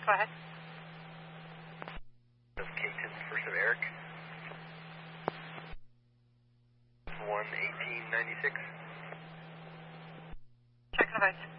Go ahead. Kington, first of Eric. 11896. Check the device.